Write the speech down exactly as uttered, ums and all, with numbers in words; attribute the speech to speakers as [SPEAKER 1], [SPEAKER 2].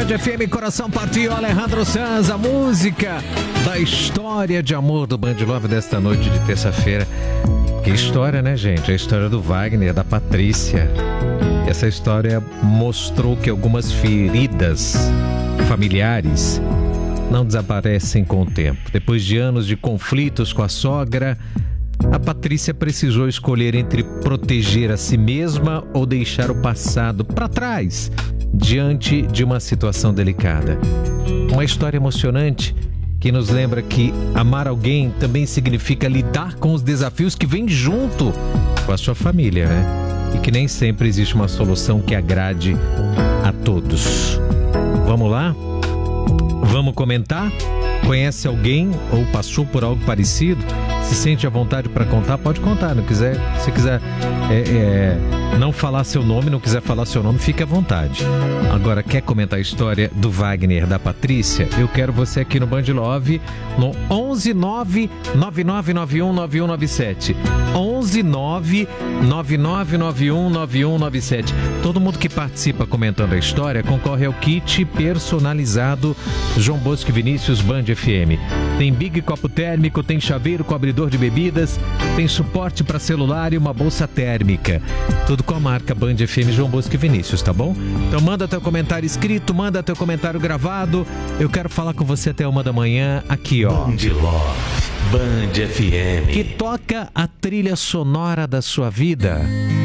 [SPEAKER 1] Band F M, Coração Partiu, Alejandro Sanz, a música da história de amor do Band Love desta noite de terça-feira. Que história, né, gente? A história do Wagner, da Patrícia. Essa história mostrou que algumas feridas familiares não desaparecem com o tempo. Depois de anos de conflitos com a sogra, a Patrícia precisou escolher entre proteger a si mesma ou deixar o passado para trás diante de uma situação delicada. Uma história emocionante que nos lembra que amar alguém também significa lidar com os desafios que vêm junto com a sua família, né? E que nem sempre existe uma solução que agrade a todos. Vamos lá? Vamos comentar? Conhece alguém ou passou por algo parecido? Se sente à vontade para contar, pode contar. Não quiser, se quiser é, é, não falar seu nome, não quiser falar seu nome, fique à vontade. Agora, quer comentar a história do Wagner, da Patrícia? Eu quero você aqui no Band Love, no onze nove nove nove nove um nove um nove sete. onze nove nove nove nove um nove um nove sete. Todo mundo que participa comentando a história concorre ao kit personalizado João Bosco e Vinícius Band F M. Tem Big Copo Térmico, tem chaveiro com abridor de bebidas, tem suporte para celular e uma bolsa térmica. Tudo com a marca Band F M João Bosco e Vinícius, tá bom? Então manda teu comentário escrito, manda teu comentário gravado. Eu quero falar com você até uma da manhã aqui, ó.
[SPEAKER 2] Band Love, Band F M.
[SPEAKER 1] Que toca a trilha sonora da sua vida.